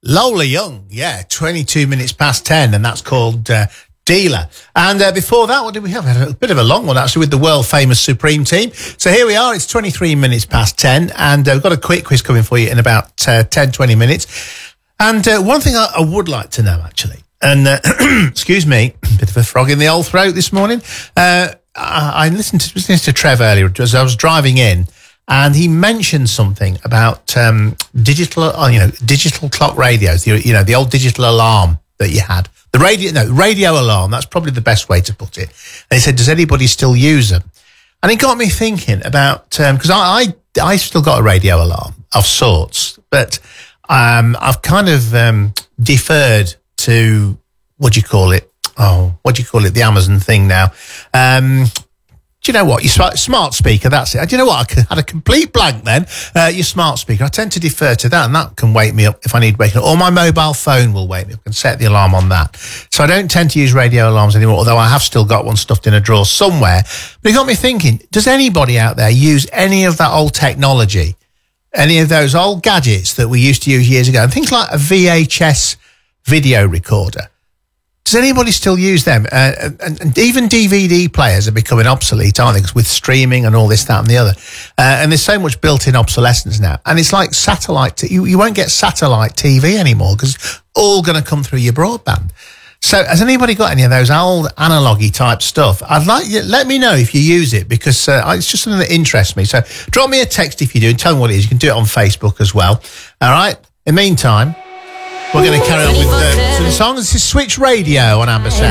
Lola Young, 22 minutes past 10, and that's called Dealer. And before that, what did we have? We had a bit of a long one, actually, with the world-famous Supreme Team. So here we are, it's 23 minutes past 10, and we've got a quick quiz coming for you in about 10, 20 minutes. And one thing I would like to know, actually, and excuse me, a bit of a frog in the old throat this morning. I listened to Trev earlier as I was driving in, and he mentioned something about digital clock radios, the old digital alarm that you had. The radio alarm, that's probably the best way to put it. And he said, does anybody still use them? And it got me thinking about, because I still got a radio alarm of sorts, but I've kind of deferred to, the Amazon thing now. Do you know what? Your smart speaker, that's it. Do you know what? I had a complete blank then. Your smart speaker, I tend to defer to that, and that can wake me up if I need waking up. Or my mobile phone will wake me up. I can set the alarm on that. So I don't tend to use radio alarms anymore, although I have still got one stuffed in a drawer somewhere. But it got me thinking, does anybody out there use any of that old technology, any of those old gadgets that we used to use years ago? And things like a VHS video recorder. Does anybody still use them? And even DVD players are becoming obsolete, aren't they? With streaming and all this, that, and the other. And there's so much built-in obsolescence now. And it's like satellite. You won't get satellite TV anymore because it's all going to come through your broadband. So has anybody got any of those old analogy type stuff? I'd like you, let me know if you use it, because it's just something that interests me. So drop me a text if you do and tell me what it is. You can do it on Facebook as well. All right. In the meantime, we're going to carry on with some songs. This is Switch Radio on Amber Sound.